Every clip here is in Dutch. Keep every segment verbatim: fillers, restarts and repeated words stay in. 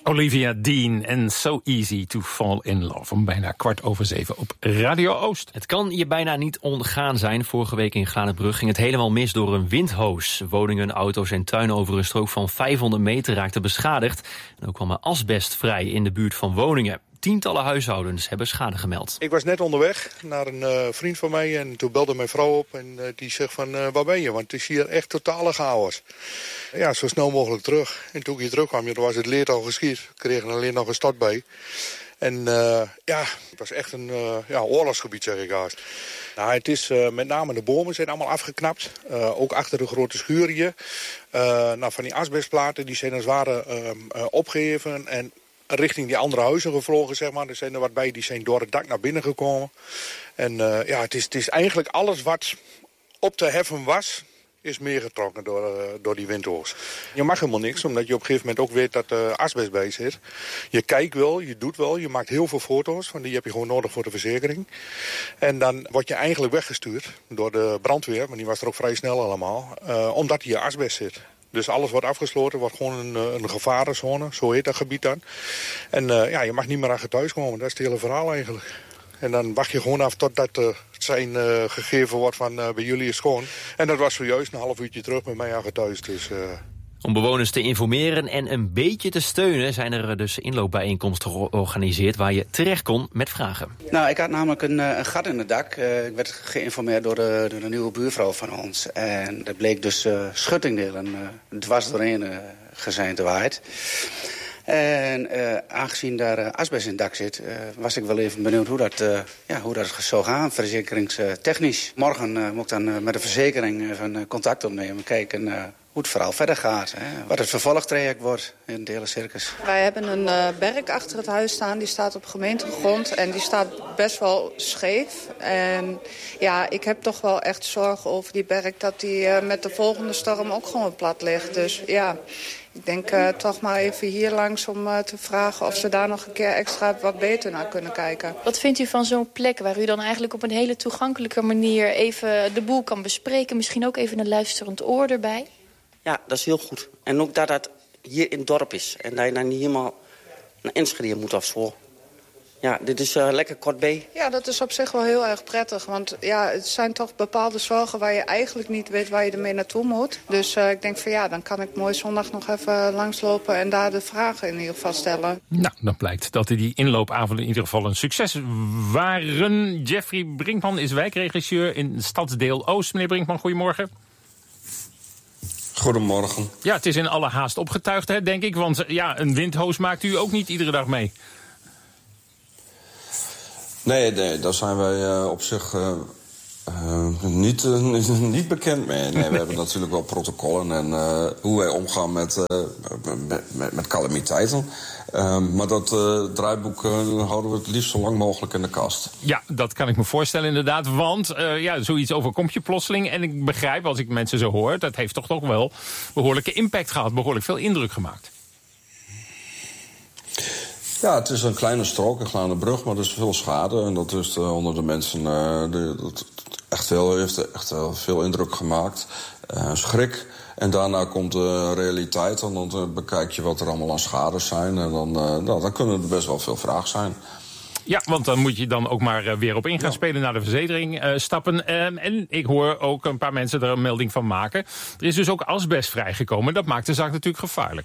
Olivia Dean en So Easy to Fall in Love. Om bijna kwart over zeven op Radio Oost. Het kan je bijna niet ontgaan zijn. Vorige week in Glanenbrug ging het helemaal mis door een windhoos. Woningen, auto's en tuinen over een strook van vijfhonderd meter raakten beschadigd. En ook kwam er asbest vrij in de buurt van woningen. Tientallen huishoudens hebben schade gemeld. Ik was net onderweg naar een uh, vriend van mij en toen belde mijn vrouw op en uh, die zegt van uh, waar ben je? Want het is hier echt totale chaos. Ja, zo snel mogelijk terug. En toen ik hier terugkwam, ja, was het leert al geschied. Ik kreeg er alleen nog een stad bij. En uh, ja, het was echt een uh, ja, oorlogsgebied, zeg ik haast. Nou, het is uh, met name de bomen zijn allemaal afgeknapt. Uh, ook achter de grote schuur hier. Uh, nou, van die asbestplaten die zijn als het ware uh, uh, opgeheven en richting die andere huizen gevlogen, zeg maar. Er zijn er wat bij, die zijn door het dak naar binnen gekomen. En uh, ja, het is, het is eigenlijk alles wat op te heffen was, is meegetrokken door, uh, door die windhoos. Je mag helemaal niks, omdat je op een gegeven moment ook weet dat er uh, asbest bij zit. Je kijkt wel, je doet wel, je maakt heel veel foto's, want die heb je gewoon nodig voor de verzekering. En dan word je eigenlijk weggestuurd door de brandweer, maar die was er ook vrij snel allemaal, uh, omdat hier asbest zit. Dus alles wordt afgesloten, wordt gewoon een, een gevarenzone, zo heet dat gebied dan. En uh, ja, je mag niet meer achter thuis komen, dat is het hele verhaal eigenlijk. En dan wacht je gewoon af totdat uh, het zijn uh, gegeven wordt van uh, bij jullie is schoon. En dat was zojuist een half uurtje terug met mij achter thuis. Dus, uh... Om bewoners te informeren en een beetje te steunen zijn er dus inloopbijeenkomsten georganiseerd waar je terecht kon met vragen. Nou, ik had namelijk een, een gat in het dak. Uh, ik werd geïnformeerd door de, door de nieuwe buurvrouw van ons. En er bleek dus uh, schuttingdelen uh, dwars doorheen uh, gezijn te waaid. En uh, aangezien daar uh, asbest in het dak zit, uh, was ik wel even benieuwd hoe dat, uh, ja, hoe dat zou gaan, verzekeringstechnisch. Morgen uh, moet ik dan uh, met de verzekering even uh, contact opnemen, kijken uh, hoe het verhaal verder gaat. Hè. Wat het vervolgtraject wordt in het hele circus. Wij hebben een uh, berk achter het huis staan, die staat op gemeentegrond en die staat best wel scheef. En ja, ik heb toch wel echt zorgen over die berk dat die uh, met de volgende storm ook gewoon plat ligt. Dus ja, ik denk uh, toch maar even hier langs om uh, te vragen of ze daar nog een keer extra wat beter naar kunnen kijken. Wat vindt u van zo'n plek waar u dan eigenlijk op een hele toegankelijke manier even de boel kan bespreken? Misschien ook even een luisterend oor erbij? Ja, dat is heel goed. En ook dat dat hier in het dorp is. En dat je dan niet helemaal naar Enschede moet of zo. Ja, dit is uh, lekker kort bij. Ja, dat is op zich wel heel erg prettig. Want ja, het zijn toch bepaalde zorgen waar je eigenlijk niet weet waar je ermee naartoe moet. Dus uh, ik denk van ja, dan kan ik mooi zondag nog even langslopen en daar de vragen in ieder geval stellen. Nou, dan blijkt dat die inloopavonden in ieder geval een succes waren. Jeffrey Brinkman is wijkregisseur in Stadsdeel Oost. Meneer Brinkman, goedemorgen. Goedemorgen. Ja, het is in alle haast opgetuigd, hè, denk ik. Want ja, een windhoos maakt u ook niet iedere dag mee. Nee, nee, daar zijn wij uh, op zich uh, uh, niet, uh, niet bekend mee. Nee, we hebben natuurlijk wel protocollen en uh, hoe wij omgaan met, uh, met, met, met calamiteiten. Uh, maar dat uh, draaiboek uh, houden we het liefst zo lang mogelijk in de kast. Ja, dat kan ik me voorstellen inderdaad. Want uh, ja, zoiets overkomt je plotseling. En ik begrijp, als ik mensen zo hoor, dat heeft toch toch wel behoorlijke impact gehad. Behoorlijk veel indruk gemaakt. Ja, het is een kleine strook, een Glanenbrug, maar er is veel schade. En dat is uh, onder de mensen uh, de, dat echt heel, heeft echt heel veel indruk gemaakt. Uh, schrik. En daarna komt de realiteit en dan uh, bekijk je wat er allemaal aan schades zijn. En dan, uh, nou, dan kunnen er best wel veel vragen zijn. Ja, want dan moet je dan ook maar weer op in gaan spelen, naar de verzekering uh, stappen. Uh, en ik hoor ook een paar mensen er een melding van maken. Er is dus ook asbest vrijgekomen. Dat maakt de zaak natuurlijk gevaarlijk.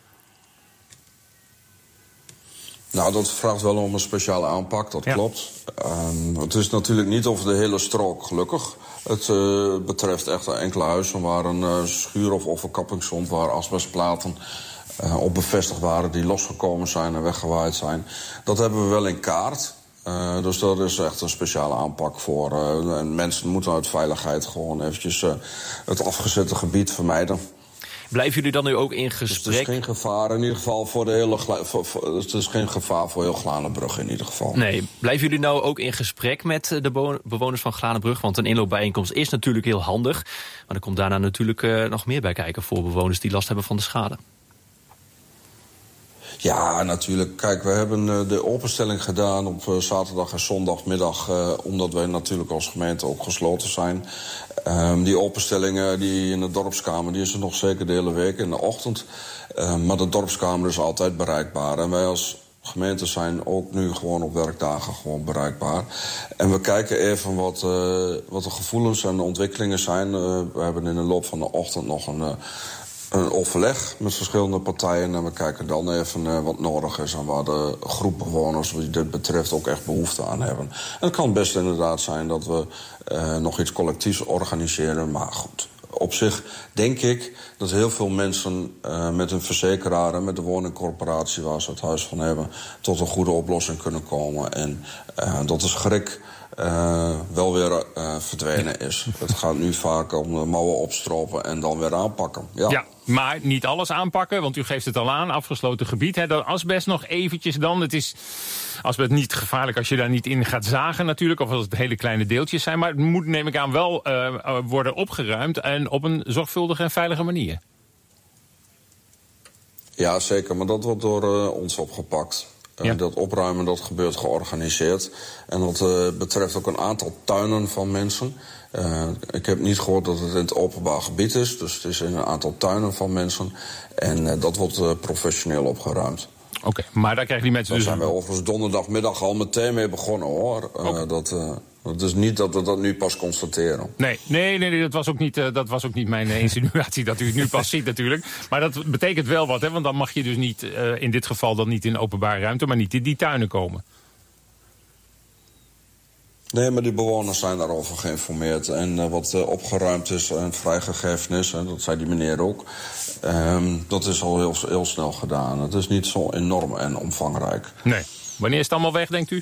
Nou, dat vraagt wel om een speciale aanpak, dat ja. klopt. Um, het is natuurlijk niet over de hele strook, gelukkig. Het uh, betreft echt enkele huizen waar een uh, schuur of overkapping stond, waar asbestplaten uh, op bevestigd waren die losgekomen zijn en weggewaaid zijn. Dat hebben we wel in kaart. Uh, dus dat is echt een speciale aanpak voor. Uh, en mensen moeten uit veiligheid gewoon eventjes uh, het afgezette gebied vermijden. Blijven jullie dan nu ook in gesprek? Dus het is geen gevaar in ieder geval voor de hele Gla- voor, voor, het is geen gevaar voor heel Glanenbrug in ieder geval. Nee, blijven jullie nou ook in gesprek met de bewoners van Glanenbrug? Want een inloopbijeenkomst is natuurlijk heel handig. Maar er komt daarna natuurlijk uh, nog meer bij kijken voor bewoners die last hebben van de schade. Ja, natuurlijk. Kijk, we hebben de openstelling gedaan op zaterdag en zondagmiddag, Uh, omdat wij natuurlijk als gemeente ook gesloten zijn. Um, die openstellingen die in de dorpskamer, die is er nog zeker de hele week in de ochtend. Uh, maar de dorpskamer is altijd bereikbaar. En wij als gemeente zijn ook nu gewoon op werkdagen gewoon bereikbaar. En we kijken even wat, uh, wat de gevoelens en de ontwikkelingen zijn. Uh, we hebben in de loop van de ochtend nog een, uh, een overleg met verschillende partijen. En we kijken dan even uh, wat nodig is en waar de groep bewoners die dit betreft ook echt behoefte aan hebben. En het kan best inderdaad zijn dat we uh, nog iets collectiefs organiseren, maar goed. Op zich denk ik dat heel veel mensen uh, met een verzekeraar en met de woningcorporatie waar ze het huis van hebben, tot een goede oplossing kunnen komen. En uh, dat de schrik uh, wel weer uh, verdwenen is. Het gaat nu vaak om de mouwen opstropen en dan weer aanpakken. Ja. ja. Maar niet alles aanpakken, want u geeft het al aan, afgesloten gebied. Hè, dat asbest nog eventjes dan. Het is asbest niet gevaarlijk als je daar niet in gaat zagen natuurlijk, of als het hele kleine deeltjes zijn. Maar het moet, neem ik aan, wel uh, worden opgeruimd en op een zorgvuldige en veilige manier. Ja, zeker, maar dat wordt door uh, ons opgepakt. Uh, ja. Dat opruimen, dat gebeurt georganiseerd. En dat uh, betreft ook een aantal tuinen van mensen. Uh, ik heb niet gehoord dat het in het openbaar gebied is. Dus het is in een aantal tuinen van mensen. En uh, dat wordt uh, professioneel opgeruimd. Oké, okay, maar daar krijgen die mensen daar dus... Daar zijn we overigens donderdagmiddag al meteen mee begonnen, hoor. Uh, okay. dat, uh, het is niet dat we dat nu pas constateren. Nee, nee, nee, nee dat, was ook niet, uh, dat was ook niet mijn insinuatie dat u het nu pas ziet natuurlijk. Maar dat betekent wel wat, hè, want dan mag je dus niet, uh, in dit geval dan niet in openbare ruimte, maar niet in die tuinen komen. Nee, maar die bewoners zijn daarover geïnformeerd. En uh, wat uh, opgeruimd is en vrijgegeven is, en dat zei die meneer ook, um, dat is al heel, heel snel gedaan. Het is niet zo enorm en omvangrijk. Nee. Wanneer is het allemaal weg, denkt u?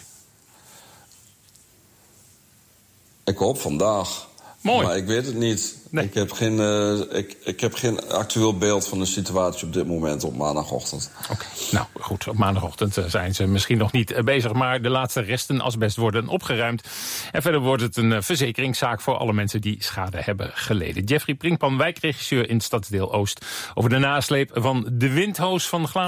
Ik hoop vandaag. Mooi. Maar ik weet het niet. Nee. Ik, heb geen, uh, ik, ik heb geen actueel beeld van de situatie op dit moment op maandagochtend. Oké, okay. Nou goed, op maandagochtend zijn ze misschien nog niet bezig, maar de laatste resten asbest worden opgeruimd. En verder wordt het een verzekeringszaak voor alle mensen die schade hebben geleden. Jeffrey Prinkpan, wijkregisseur in Stadsdeel Oost, over de nasleep van de windhoos van Glaan.